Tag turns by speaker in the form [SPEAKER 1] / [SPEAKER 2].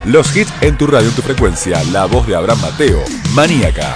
[SPEAKER 1] Los hits en tu radio, en tu frecuencia. La voz de Abraham Mateo. Maníaca.